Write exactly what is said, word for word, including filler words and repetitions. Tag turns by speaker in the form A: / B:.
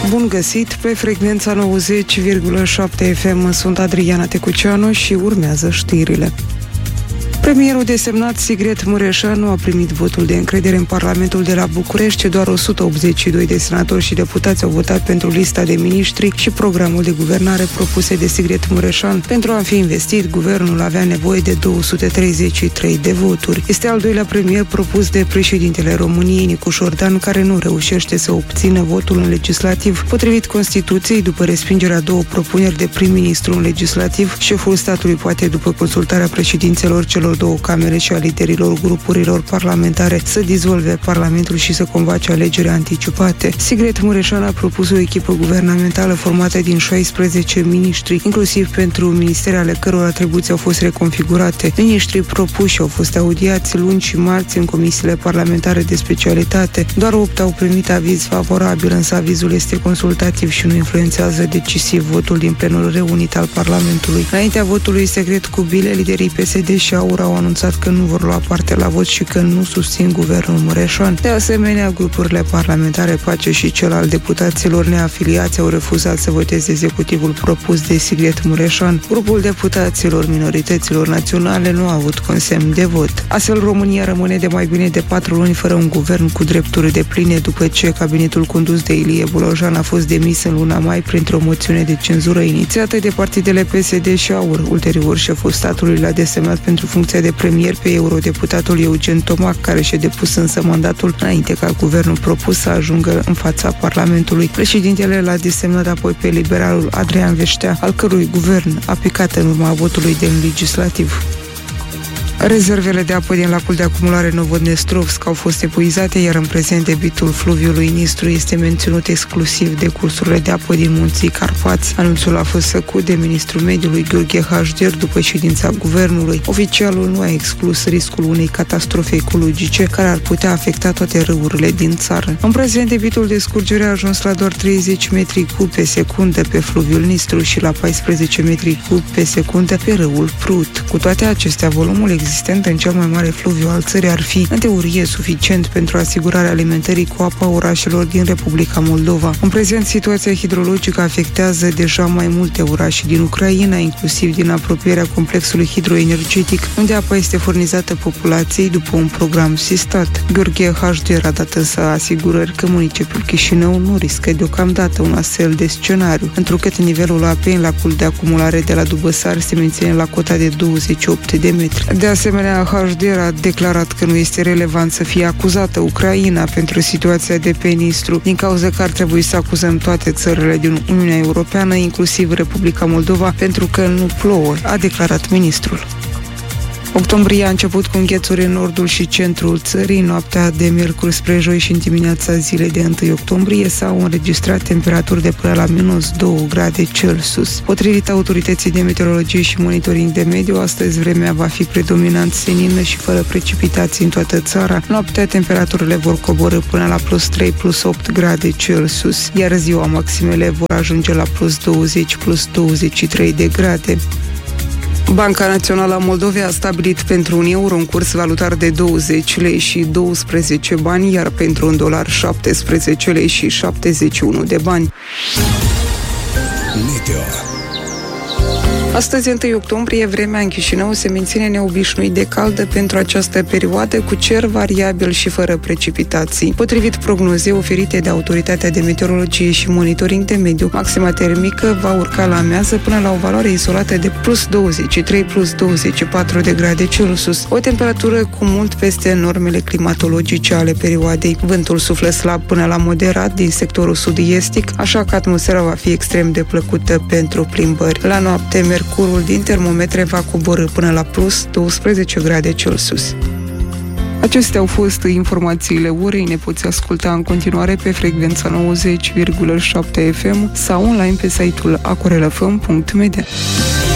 A: Bun găsit pe frecvența nouăzeci virgulă șapte F M. Sunt Adriana Tecuceanu și urmează știrile. Premierul desemnat Sigret Mureșan nu a primit votul de încredere în Parlamentul de la București. Doar o sută optzeci și doi de senatori și deputați au votat pentru lista de miniștri și programul de guvernare propuse de Sigret Mureșan. Pentru a fi investit, guvernul avea nevoie de două sute treizeci și trei de voturi. Este al doilea premier propus de președintele României, Nicu Șordan, care nu reușește să obțină votul în legislativ. Potrivit Constituției, după respingerea două propuneri de prim-ministru în legislativ, șeful statului poate, după consultarea președinților celor două camere și a liderilor grupurilor parlamentare, să dizolve Parlamentul și să convoace alegeri anticipate. Sigret Mureșan a propus o echipă guvernamentală formată din șaisprezece miniștri, inclusiv pentru ministere ale căror atribuții au fost reconfigurate. Miniștrii propuși au fost audiați luni și marți în comisiile parlamentare de specialitate. Doar opt au primit aviz favorabil, însă avizul este consultativ și nu influențează decisiv votul din plenul reunit al Parlamentului. Înaintea votului secret cu bile, liderii P S D și AUR au anunțat că nu vor lua parte la vot și că nu susțin guvernul Mureșan. De asemenea, grupurile parlamentare Pace și cel al deputaților neafiliați au refuzat să voteze executivul propus de Sigret Mureșan. Grupul deputaților minorităților naționale nu a avut consemn de vot. Astfel, România rămâne de mai bine de patru luni fără un guvern cu drepturi depline, după ce cabinetul condus de Ilie Bolojan a fost demis în luna mai printr-o moțiune de cenzură inițiată de partidele P S D și AUR. Ulterior, șeful statului l-a desemnat pentru funcția de premier pe eurodeputatul Eugen Tomac, care și-a depus însă mandatul înainte ca guvernul propus să ajungă în fața Parlamentului. Președintele l-a desemnat apoi pe liberalul Adrian Veștea, al cărui guvern a picat în urma votului de legislativ. Rezervele de apă din lacul de acumulare Novodnestrovsk au fost epuizate, iar în prezent debitul fluviului Nistru este menținut exclusiv de cursurile de apă din munții Carpați. Anunțul a fost făcut de ministrul mediului Gheorghe Hașder după ședința guvernului. Oficialul nu a exclus riscul unei catastrofe ecologice care ar putea afecta toate râurile din țară. În prezent, debitul de scurgere a ajuns la doar treizeci metri cub pe secundă pe fluviul Nistru și la paisprezece metri cub pe secundă pe râul Prut. Cu toate acestea, volumul existent în cel mai mare fluviu al țării ar fi, în teorie, suficient pentru asigurarea alimentării cu apa orașelor din Republica Moldova. În prezent, situația hidrologică afectează deja mai multe orașe din Ucraina, inclusiv din apropierea complexului hidroenergetic, unde apa este furnizată populației după un program sistat. Gheorghe Hașder a dat însă asigurări că municipiul Chișinău nu riscă deocamdată un astfel de scenariu, întrucât nivelul apei în lacul de acumulare de la Dubăsar se menține la cota de douăzeci și opt de metri. De asemenea, Hașder a declarat că nu este relevant să fie acuzată Ucraina pentru situația de pe Nistru, din cauza că ar trebui să acuzăm toate țările din Uniunea Europeană, inclusiv Republica Moldova, pentru că nu plouă, a declarat ministrul. Octombrie a început cu înghețuri în nordul și centrul țării. Noaptea de miercuri spre joi și în dimineața zilei de întâi octombrie s-au înregistrat temperaturi de până la minus doi grade Celsius. Potrivit autorității de meteorologie și monitoring de mediu, astăzi vremea va fi predominant senină și fără precipitații în toată țara. Noaptea temperaturile vor coborî până la plus trei plus opt grade Celsius, iar ziua maximele vor ajunge la plus douăzeci plus douăzeci și trei de grade. Banca Națională a Moldovei a stabilit pentru un euro un curs valutar de douăzeci lei și doisprezece bani, iar pentru un dolar șaptesprezece lei și șaptezeci și unu de bani. Meteo. Astăzi, întâi octombrie, vremea în Chișinău se menține neobișnuit de caldă pentru această perioadă, cu cer variabil și fără precipitații. Potrivit prognozei oferite de Autoritatea de Meteorologie și Monitoring de Mediu, maxima termică va urca la amiază până la o valoare izolată de plus douăzeci și trei plus douăzeci și patru de grade Celsius, o temperatură cu mult peste normele climatologice ale perioadei. Vântul suflă slab până la moderat din sectorul sud-estic, așa că atmosfera va fi extrem de plăcută pentru plimbări. La noapte, mercurul din termometre va coborî până la plus doisprezece grade Celsius. Acestea au fost informațiile orei. Ne poți asculta în continuare pe frecvența nouăzeci virgulă șapte F M sau online pe site-ul acorelafm punct media.